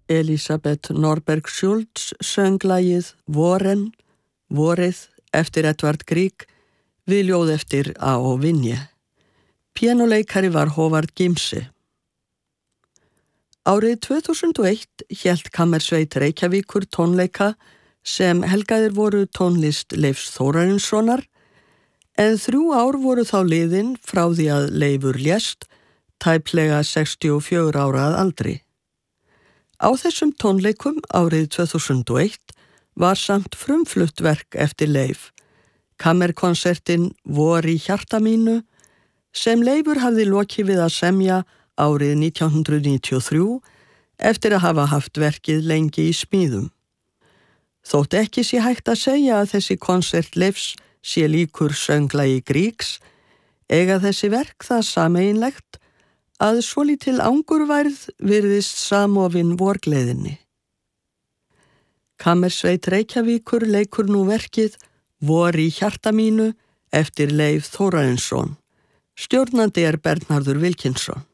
Elisabeth Norberg Schultz söng lagið Voren, vorið eftir Edvard Grieg við ljóð eftir A.O. Vinje. Píanóleikari var Håvard Gimse. Árið 2001 hélt Kammersveit Reykjavíkur tónleika sem helgaðir voru tónlist Leifs Þórarinssonar, en 3 ár voru þá liðin frá því að Leifur lést, tæplega 64 ára að aldri. Á þessum tónleikum árið 2001 var samt frumflutt verk eftir Leif, kammerkonsertin Vor í hjarta mínu, sem Leifur hafði lokið við að semja árið 1993 eftir að hafa haft verkið lengi í smíðum. Þótt ekki sé hægt að segja að þessi konsert Leifs sé líkur sönglagi Griegs, eiga þessi verk það sameiginlegt að svolítil angurværð virðist samofin vorgleðinni. Kammersveit Reykjavíkur leikur nú verkið Vor í hjarta mínu eftir Leif Þórarinsson. Stjórnandi er Bernharður Wilkinsson.